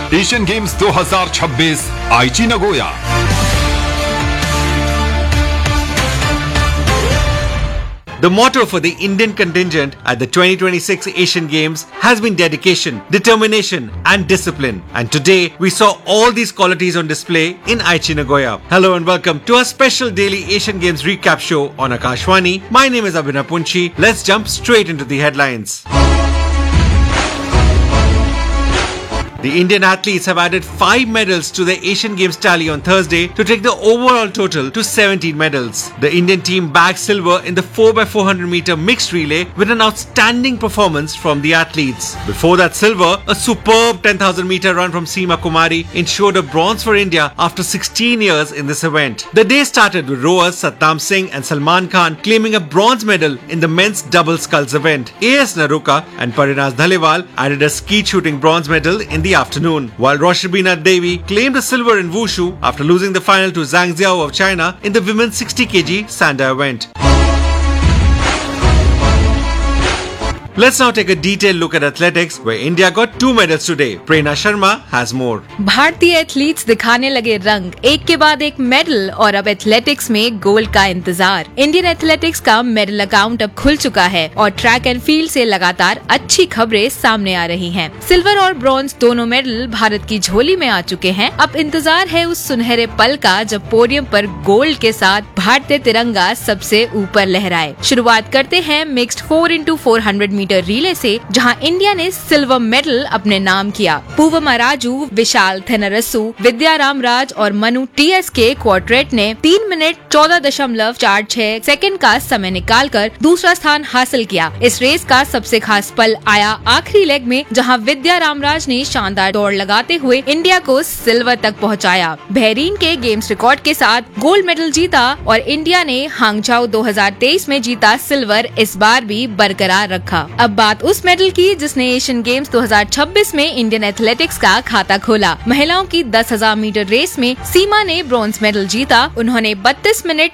Asian games 2026 आईची Nagoya. The motto for the Indian contingent at the 2026 Asian Games has been dedication, determination and discipline. And today we saw all these qualities on display in Aichi Nagoya. Hello and welcome to our special daily Asian Games recap show on Akashvani. My name is Abhinav Punchi. Let's jump straight into the headlines. The Indian athletes have added 5 medals to the Asian Games tally on Thursday to take the overall total to 17 medals. The Indian team bagged silver in the 4x400 meter mixed relay with an outstanding performance from the athletes. Before that silver, a superb 10,000 meter run from Seema Kumari ensured a bronze for India after 16 years in this event. The day started with rowers Satnam Singh and Salman Khan claiming a bronze medal in the men's double sculls event. A.S. Naruka and Parinaz Dhaliwal added a skeet shooting bronze medal in the afternoon, while Roshbina Devi claimed a silver in wushu after losing the final to Zhang Ziao of China in the women's 60 kg Sanda event. Let's now take a detailed look at athletics, where India got 2 medals today. Prerna Sharma has more. भारतीय athletes दिखाने लगे रंग, एक के बाद एक medal और अब एथलेटिक्स में गोल्ड का इंतजार। इंडियन एथलेटिक्स का मेडल अकाउंट अब खुल चुका है और ट्रैक एंड फील्ड से लगातार अच्छी खबरें सामने आ रही हैं। सिल्वर और ब्रॉन्ज दोनों मेडल भारत की झोली में आ चुके हैं। अब इंतजार है उस सुनहरे पल का जब पोडियम पर गोल्ड के साथ भारतीय तिरंगा सबसे ऊपर लहराए। शुरुआत करते हैं मिक्स्ड 4x400 मीटर रिले से, जहां इंडिया ने सिल्वर मेडल अपने नाम किया। पूवमा राजू, विशाल थेनरसु, विद्या रामराज और मनु टीएस के क्वार्टेट ने 3 मिनट 14.46 सेकंड का समय निकालकर दूसरा स्थान हासिल किया। इस रेस का सबसे खास पल आया आखिरी लेग में, जहां विद्या रामराज ने शानदार दौड़ लगाते हुए इंडिया को सिल्वर तक पहुंचाया। बहरीन के गेम्स रिकॉर्ड के साथ गोल्ड मेडल जीता और इंडिया ने हांगझाओ 2023 में जीता सिल्वर इस बार भी बरकरार रखा। अब बात उस मेडल की जिसने एशियन गेम्स 2026 में इंडियन एथलेटिक्स का खाता खोला। महिलाओं की 10,000 मीटर रेस में सीमा ने ब्रॉन्ज मेडल जीता। उन्होंने 32 मिनट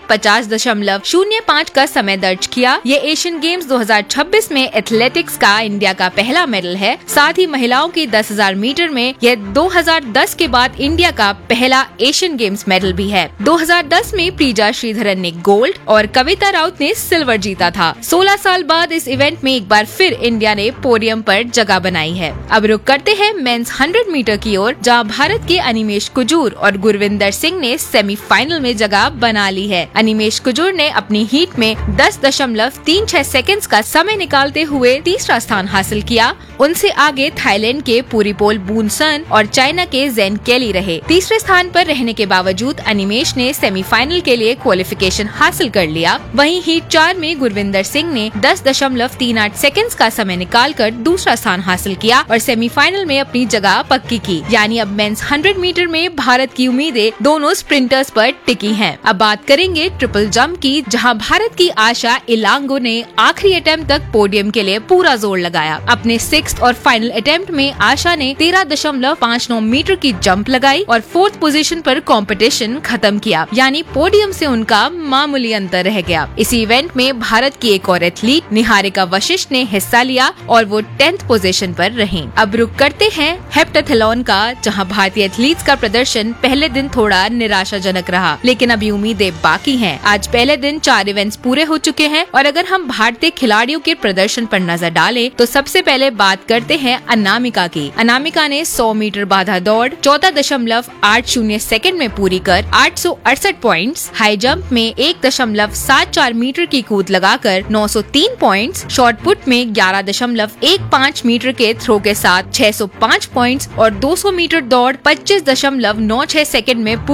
50.05 का समय दर्ज किया। ये एशियन गेम्स 2026 में एथलेटिक्स का इंडिया का पहला मेडल है। साथ ही महिलाओं की 10,000 मीटर में यह 2010 के बाद इंडिया का पहला एशियन गेम्स मेडल भी है। 2010 में प्रीजा श्रीधरन ने गोल्ड और कविता राउत ने सिल्वर जीता था। 16 साल बाद इस इवेंट में एक बार फिर इंडिया ने पोडियम पर जगह बनाई है। अब रुक करते हैं मेंस 100 मीटर की ओर, जहां भारत के अनिमेश कुजूर और गुरविंदर सिंह ने सेमीफाइनल में जगह बना ली है। अनिमेश कुजूर ने अपनी हीट में 10.36 सेकंड्स का समय निकालते हुए तीसरा स्थान हासिल किया। उनसे आगे थाईलैंड के पूरीपोल बूनसन और चाइना के जेन केली रहे। तीसरे स्थान पर रहने के बावजूद अनिमेश ने सेमीफाइनल के लिए क्वालिफिकेशन हासिल कर लिया। वहीं हीट 4 में गुरविंदर सिंह ने 10.38 सेकंड्स का समय निकालकर दूसरा स्थान हासिल किया और सेमीफाइनल में अपनी जगह पक्की की। यानी अब मेंस 100 मीटर में भारत की उम्मीदें दोनों स्प्रिंटर्स पर टिकी हैं। अब बात करेंगे ट्रिपल जंप की, जहां भारत की आशा इलांगो ने आखिरी अटेम्प्ट तक पोडियम के लिए पूरा जोर लगाया। अपने 6th और फाइनल अटेम्प्ट में आशा ने 13.59 मीटर की जंप लगाई और 4th पोजीशन पर कंपटीशन खत्म किया। यानी पोडियम से उनका मामूली अंतर रह गया। इसी इवेंट में भारत की एक और एथलीट निहारिका वशिष्ठ ने हिस्सा लिया और वो 10th पोजीशन पर रहीं। अब रुक करते हैं हेप्टाथलॉन का, जहां भारतीय एथलीट्स का प्रदर्शन पहले दिन थोड़ा निराशाजनक रहा, लेकिन अभी उम्मीदें बाकी हैं। आज पहले दिन 4 इवेंट्स पूरे हो चुके हैं और अगर हम भारतीय खिलाड़ियों के प्रदर्शन पर नजर डालें तो सबसे पहले बात करते हैं अनामिका की। अनामिका ने 100 मीटर बाधा दौड़ 14.80 सेकंड में पूरी कर 868 पॉइंट्स, हाई जंप में 1.74 मीटर की कूद लगाकर 903 पॉइंट्स, शॉर्ट पुट में 11.15 मीटर के थ्रो के साथ 605 पॉइंट्स और 200 मीटर दौड़ 25.96 सेकंड में